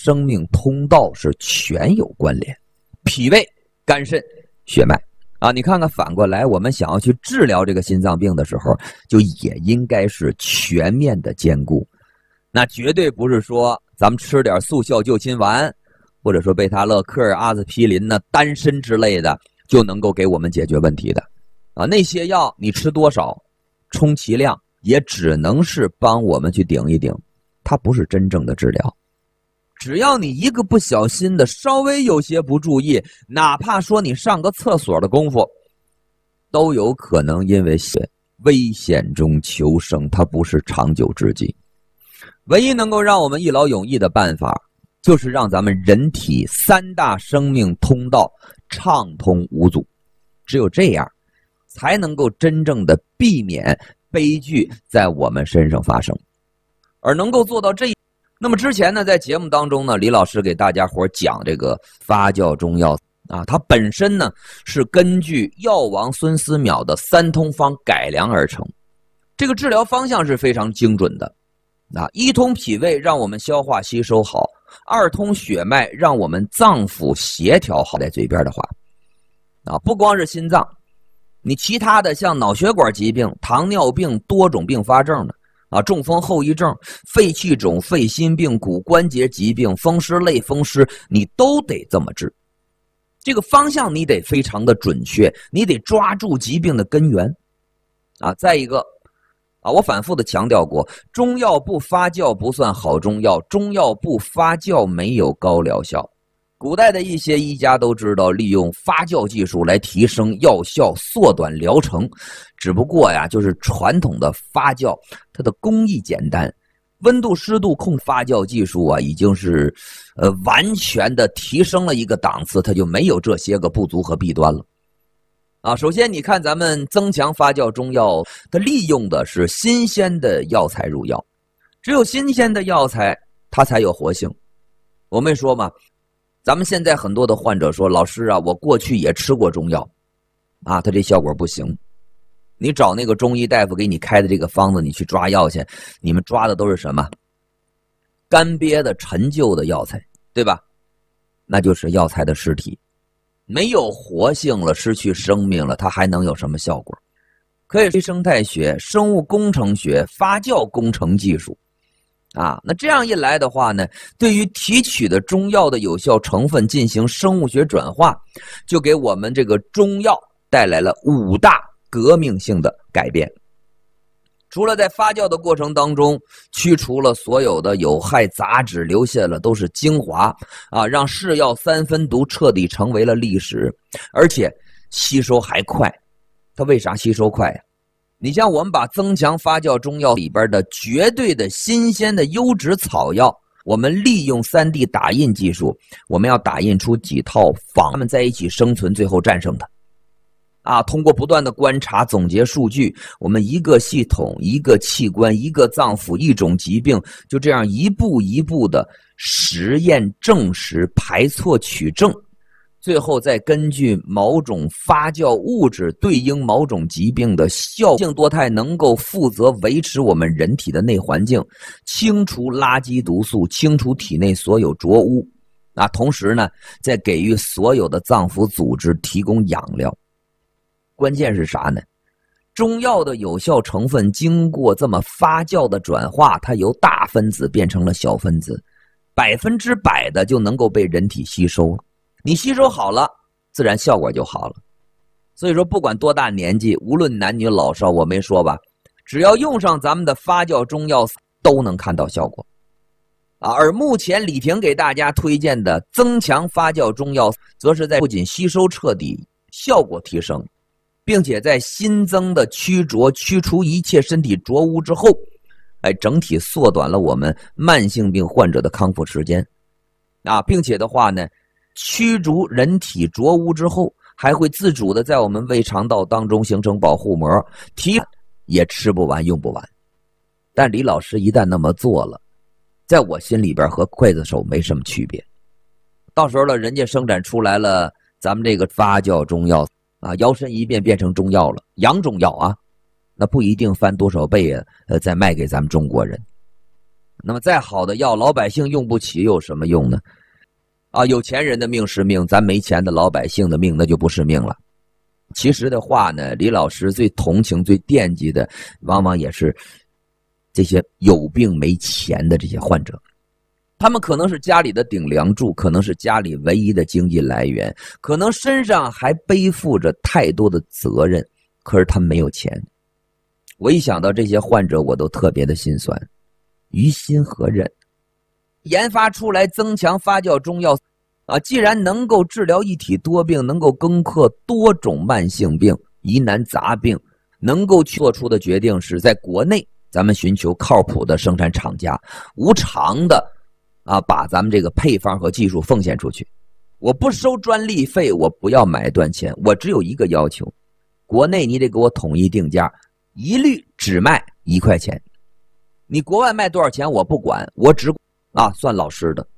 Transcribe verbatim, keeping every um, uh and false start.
生命通道是全有关联，脾胃、肝肾、血脉啊，你看看反过来，我们想要去治疗这个心脏病的时候，就也应该是全面的兼顾。那绝对不是说咱们吃点速效救心丸，或者说贝塔乐克、阿司匹林呢、丹参之类的就能够给我们解决问题的啊。那些药你吃多少，充其量也只能是帮我们去顶一顶，它不是真正的治疗。只要你一个不小心的稍微有些不注意，哪怕说你上个厕所的功夫，都有可能因为危险中求生，它不是长久之计。唯一能够让我们一劳永逸的办法，就是让咱们人体三大生命通道畅通无阻，只有这样才能够真正的避免悲剧在我们身上发生。而能够做到这一那么之前呢，在节目当中呢，李老师给大家伙讲这个发酵中药啊，它本身呢是根据药王孙思邈的三通方改良而成。这个治疗方向是非常精准的啊，一通脾胃让我们消化吸收好，二通血脉让我们脏腑协调好。在嘴边的话啊，不光是心脏，你其他的像脑血管疾病、糖尿病、多种并发症的啊，中风后遗症、肺气肿、肺心病、骨关节疾病、风湿类风湿，你都得这么治。这个方向你得非常的准确，你得抓住疾病的根源啊。再一个啊，我反复的强调过，中药不发酵不算好中药，中药不发酵没有高疗效。古代的一些医家都知道利用发酵技术来提升药效，缩短疗程，只不过呀，就是传统的发酵它的工艺简单，温度湿度控发酵技术啊已经是呃完全的提升了一个档次，它就没有这些个不足和弊端了啊。首先你看咱们增强发酵中药，它利用的是新鲜的药材入药，只有新鲜的药材它才有活性。我没说嘛，咱们现在很多的患者说，老师啊，我过去也吃过中药啊，它这效果不行。你找那个中医大夫给你开的这个方子，你去抓药去，你们抓的都是什么？干瘪的陈旧的药材，对吧？那就是药材的尸体，没有活性了，失去生命了，它还能有什么效果？可以是生态学、生物工程学、发酵工程技术啊。那这样一来的话呢，对于提取的中药的有效成分进行生物学转化，就给我们这个中药带来了五大革命性的改变。除了在发酵的过程当中去除了所有的有害杂质，留下了都是精华啊，让是药三分毒彻底成为了历史，而且吸收还快。它为啥吸收快呀？你像我们把增强发酵中药里边的绝对的新鲜的优质草药，我们利用 三 D 打印技术，我们要打印出几套仿它们在一起生存，最后战胜它啊！通过不断的观察总结数据，我们一个系统、一个器官、一个脏腑、一种疾病，就这样一步一步的实验证实、排错取证，最后再根据某种发酵物质对应某种疾病的效性多态，能够负责维持我们人体的内环境，清除垃圾毒素，清除体内所有浊污啊，同时呢，再给予所有的脏腑组织提供养料。关键是啥呢？中药的有效成分经过这么发酵的转化，它由大分子变成了小分子，百分之百的就能够被人体吸收了。你吸收好了，自然效果就好了。所以说不管多大年纪，无论男女老少，我没说吧，只要用上咱们的发酵中药都能看到效果啊。而目前李婷给大家推荐的增强发酵中药，则是在不仅吸收彻底，效果提升，并且在新增的驱浊驱除一切身体浊污之后，哎，整体缩短了我们慢性病患者的康复时间啊，并且的话呢，驱逐人体浊污之后，还会自主的在我们胃肠道当中形成保护膜，提也吃不完用不完。但李老师一旦那么做了，在我心里边和刽子手没什么区别。到时候了，人家生产出来了咱们这个发酵中药啊，摇身一变变成中药了，洋中药啊，那不一定翻多少倍啊，呃，再卖给咱们中国人那么再好的药，老百姓用不起有什么用呢？啊，有钱人的命是命，咱没钱的老百姓的命那就不是命了。其实的话呢，李老师最同情、最惦记的，往往也是这些有病没钱的这些患者。他们可能是家里的顶梁柱，可能是家里唯一的经济来源，可能身上还背负着太多的责任，可是他们没有钱。我一想到这些患者，我都特别的心酸。于心何忍？研发出来增强发酵中药啊，既然能够治疗一体多病，能够攻克多种慢性病、疑难杂病，能够做出的决定是在国内咱们寻求靠谱的生产厂家，无偿的啊把咱们这个配方和技术奉献出去。我不收专利费，我不要买断钱，我只有一个要求，国内你得给我统一定价，一律只卖一块钱。你国外卖多少钱我不管，我只啊算老师的。